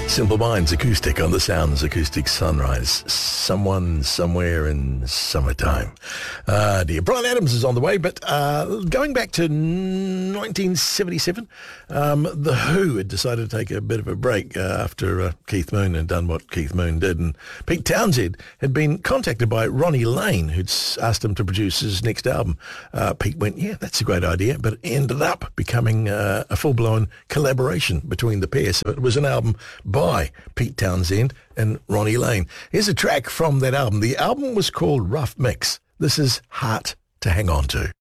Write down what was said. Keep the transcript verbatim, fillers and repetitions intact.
Simple Minds acoustic on the Sounds Acoustic Sunrise. Someone, somewhere in summertime. Uh, dear. Bryan Adams is on the way, but uh, going back to nineteen seventy-seven, um, The Who had decided to take a bit of a break uh, after uh, Keith Moon had done what Keith Moon did. And Pete Townshend had been contacted by Ronnie Lane, who'd asked him to produce his next album. Uh, Pete went, yeah, that's a great idea, but it ended up becoming uh, a full-blown collaboration between the pair. So it was an album by Pete Townshend and Ronnie Lane. Here's a track from that album. The album was called Rough Mix. This is Heart to Hang On To.